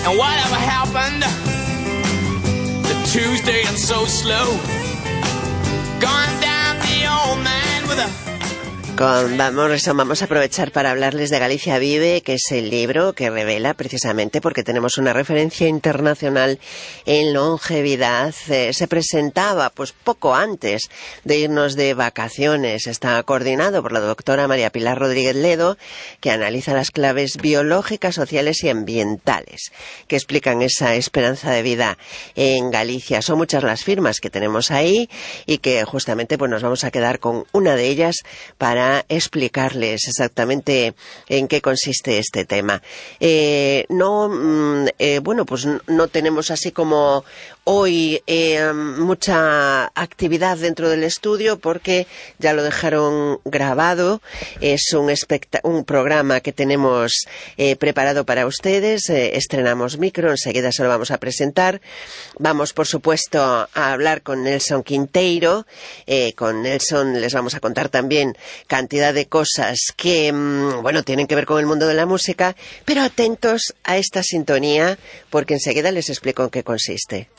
And whatever happened to Tuesday and so slow? Gone down the old man with a... Con Van Morrison vamos a aprovechar para hablarles de Galicia Vive, que es el libro que revela precisamente porque tenemos una referencia internacional en longevidad. Se presentaba pues poco antes de irnos de vacaciones. Está coordinado por la doctora María Pilar Rodríguez Ledo, que analiza las claves biológicas, sociales y ambientales que explican esa esperanza de vida en Galicia. Son muchas las firmas que tenemos ahí y que justamente pues nos vamos a quedar con una de ellas para explicarles exactamente en qué consiste este tema. Bueno, pues no tenemos así como hoy mucha actividad dentro del estudio porque ya lo dejaron grabado. Es un programa que tenemos preparado para ustedes. Estrenamos micro, enseguida se lo vamos a presentar. Vamos, por supuesto, a hablar con Nelson Quinteiro. Con Nelson les vamos a contar también cantidad de cosas que, bueno, tienen que ver con el mundo de la música, pero atentos a esta sintonía porque enseguida les explico en qué consiste.